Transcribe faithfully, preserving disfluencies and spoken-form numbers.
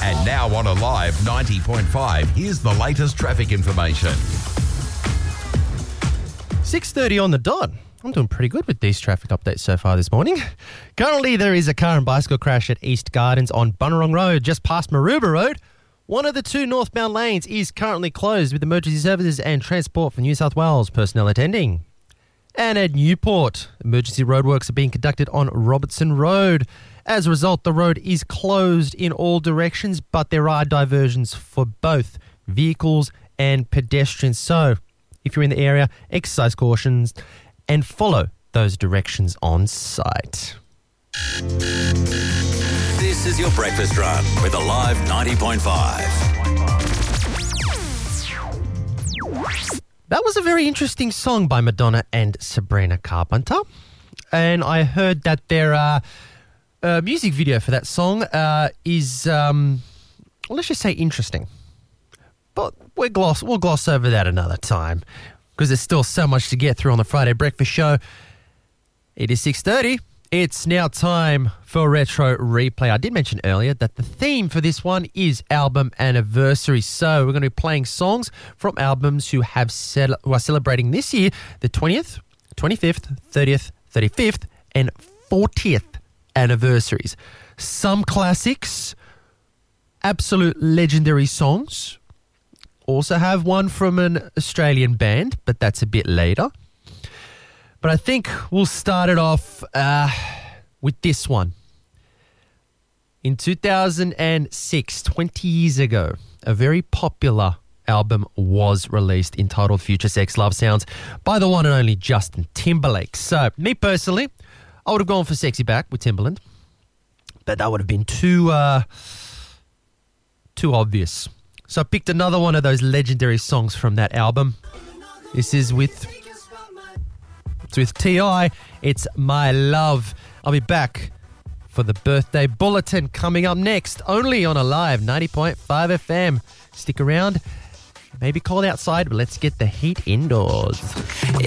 And now on Alive ninety point five, here's the latest traffic information. six thirty on the dot. I'm doing pretty good with these traffic updates so far this morning. Currently, there is a car and bicycle crash at East Gardens on Bunurong Road, just past Maroubra Road. One of the two northbound lanes is currently closed with emergency services and transport for New South Wales personnel attending. And at Newport, emergency roadworks are being conducted on Robertson Road. As a result, the road is closed in all directions, but there are diversions for both vehicles and pedestrians. So, if you're in the area, exercise cautions and follow those directions on site. This is your breakfast run with Alive ninety point five. That was a very interesting song by Madonna and Sabrina Carpenter. And I heard that their uh, uh, music video for that song uh, is, um, well, let's just say interesting. But we'll gloss, we'll gloss over that another time because there's still so much to get through on the Friday Breakfast Show. It is six thirty. It's now time for Retro Replay. I did mention earlier that the theme for this one is album anniversary. So we're going to be playing songs from albums who have cel- who are celebrating this year the twentieth, twenty-fifth, thirtieth, thirty-fifth, and fortieth anniversaries. Some classics, absolute legendary songs. Also have one from an Australian band, but that's a bit later. But I think we'll start it off uh, with this one. In two thousand six, twenty years ago, a very popular album was released entitled Future Sex Love Sounds by the one and only Justin Timberlake. So, me personally, I would have gone for Sexy Back with Timbaland, but that would have been too, uh, too obvious. So I picked another one of those legendary songs from that album. This is with... It's with T I. It's My Love. I'll be back for the birthday bulletin coming up next, only on Alive ninety point five F M. Stick around. Maybe cold outside, but let's get the heat indoors.